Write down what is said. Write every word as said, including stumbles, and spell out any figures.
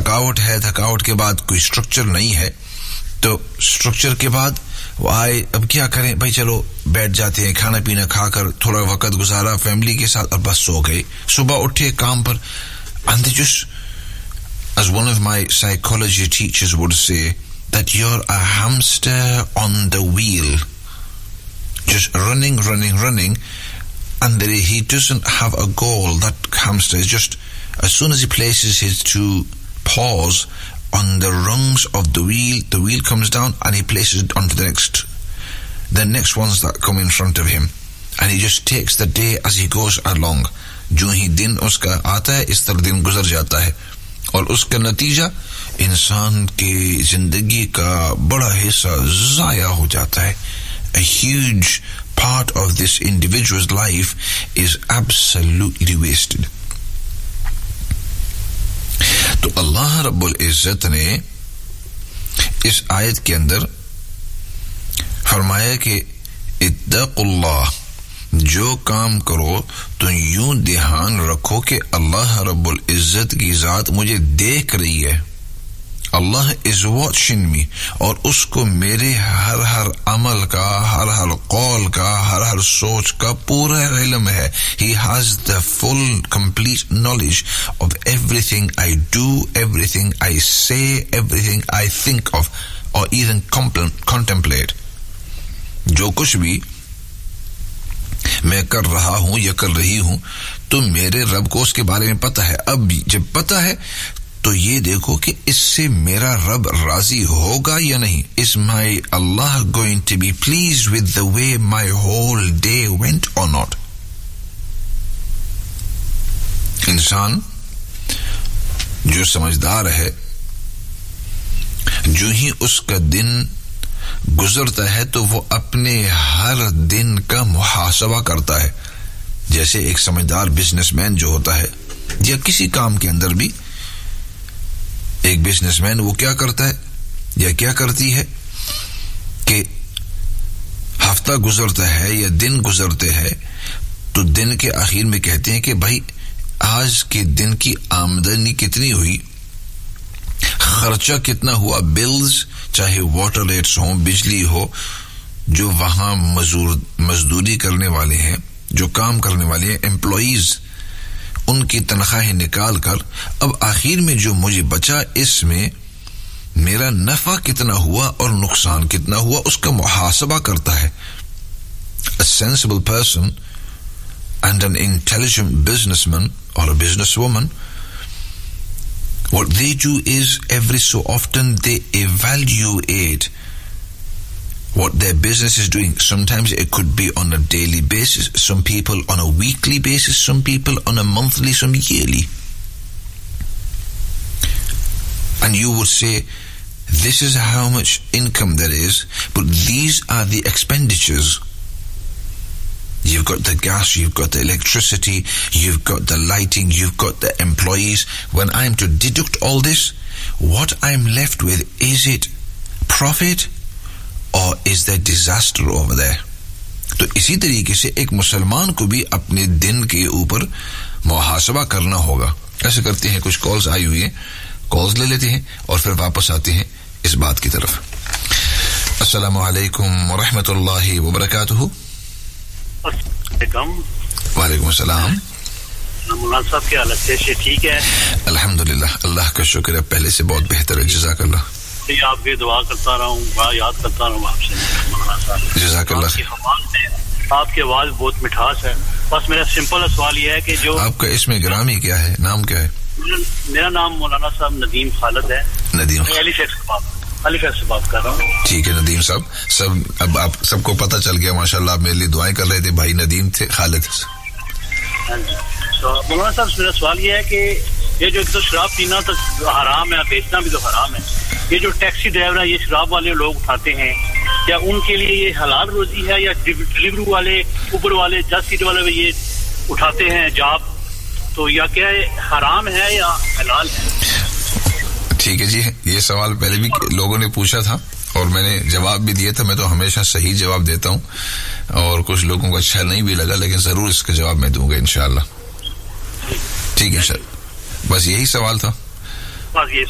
تھکاوٹ ہے, تھکاوٹ کے بعد کوئی اسٹرکچر نہیں ہے, تو اسٹرکچر کے بعد وہ آئے, اب کیا کریں بھائی, چلو بیٹھ جاتے ہیں, کھانا پینا کھا کر تھوڑا وقت گزارا فیملی کے ساتھ اور بس سو گئے. صبح اٹھے کام پر, and they just, as one of my psychology teachers would say, that you're a hamster on the wheel, just running, running, running, and there, he doesn't have a goal. That hamster is just, as soon as he places his two paws on the rungs of the wheel, the wheel comes down and he places it onto the next, the next ones that come in front of him, and he just takes the day as he goes along. جو ہی دن اس کا آتا ہے اس طرح دن گزر جاتا ہے, اور اس کا نتیجہ انسان کی زندگی کا بڑا حصہ ضائع ہو جاتا ہے. A huge part of this individual's life is absolutely wasted. تو اللہ رب العزت نے اس آیت کے اندر فرمایا کہ اتقوا اللہ, جو کام کرو تو یوں دھیان رکھو کہ اللہ رب العزت کی ذات مجھے دیکھ رہی ہے. اللہ از واچنگ می, اور اس کو میرے ہر ہر عمل کا, ہر ہر قول کا, ہر ہر سوچ کا پورا علم ہے. He has the full complete knowledge of everything I do, everything I say, everything I think of or even contemplate. جو کچھ بھی میں کر رہا ہوں یا کر رہی ہوں تو میرے رب کو اس کے بارے میں پتہ ہے. اب جب پتہ ہے تو یہ دیکھو کہ اس سے میرا رب راضی ہوگا یا نہیں. Is my Allah going to be pleased with the way my whole day went or not? انسان جو سمجھدار ہے, جو ہی اس کا دن گزرتا ہے تو وہ اپنے ہر دن کا محاسبہ کرتا ہے. جیسے ایک سمجھدار بزنس مین جو ہوتا ہے, یا کسی کام کے اندر بھی ایک بزنس مین وہ کیا کرتا ہے یا کیا کرتی ہے کہ ہفتہ گزرتا ہے یا دن گزرتے ہیں تو دن کے آخر میں کہتے ہیں کہ بھائی آج کے دن کی آمدنی کتنی ہوئی, خرچہ کتنا ہوا, بلز چاہے واٹر ریٹس ہوں, بجلی ہو, جو وہاں مزدور مزدوری کرنے والے ہیں, جو کام کرنے والے ہیں, امپلائیز, ان کی تنخواہیں نکال کر اب آخر میں جو مجھے بچا اس میں میرا نفع کتنا ہوا اور نقصان کتنا ہوا, اس کا محاسبہ کرتا ہے. A sensible person and an intelligent businessman or a businesswoman, what they do is every so often they evaluate what their business is doing. Sometimes it could be on a daily basis, some people on a weekly basis, some people on a monthly, some yearly. And you would say, this is how much income there is, but these are the expenditures. You've got the gas, you've got the electricity, you've got the lighting, you've got the employees. When I'm to deduct all this, what I'm left with, is it profit or is there disaster over there? تو اسی طریقے سے ایک مسلمان کو بھی اپنے دن کے اوپر محاسبہ کرنا ہوگا. ایسے کرتے ہیں, کچھ کالز آئی ہوئی ہیں, کالز لے لیتے ہیں اور پھر واپس آتے ہیں اس بات کی طرف. السلام علیکم ورحمۃ اللہ وبرکاتہ. وعلیکم السلام. مولانا صاحب کیا حالت ہے؟ ٹھیک ہے الحمدللہ, اللہ کا شکر ہے, پہلے سے بہت بہتر ہے, جزاک اللہ. آپ کی دعا کرتا رہا ہوں, بڑا یاد کرتا رہا ہوں آپ سے مولانا صاحب. جزاک اللہ. آپ کی آواز بہت مٹھاس ہے. بس میرا سمپل سوال یہ ہے کہ جو آپ کا اس میں گرامی کیا ہے, نام کیا ہے؟ میرا نام مولانا صاحب ندیم خالد ہے. ندیم, علی فیکس سے بات علی فیکس سے بات کر رہا ہوں. ٹھیک ہے ندیم صاحب, سب اب آپ سب کو پتہ چل گیا ماشاءاللہ. آپ میرے لیے دعائیں کر رہے تھے, بھائی ندیم تھے, خالد. ہاں جی. تو مولانا صاحب میرا سوال یہ ہے کہ یہ جو ایک تو شراب پینا تو حرام ہے, بیچنا بھی تو حرام ہے. یہ جو ٹیکسی ڈرائیور ہے, یہ شراب والے لوگ اٹھاتے ہیں, کیا ان کے لیے یہ حلال روزی ہے, یا ڈلیوری والے, اوبر والے, دس سیٹ والے یہ اٹھاتے ہیں جاب, تو یا کیا حرام ہے یا حلال ہے؟ ٹھیک ہے جی, یہ سوال پہلے بھی لوگوں نے پوچھا تھا اور میں نے جواب بھی دیا تھا. میں تو ہمیشہ صحیح جواب دیتا ہوں, اور کچھ لوگوں کو اچھا نہیں بھی لگا, لیکن ضرور اس کا جواب میں دوں گا انشاءاللہ. ٹھیک ہے سر, بس یہی سوال تھا. بس یہ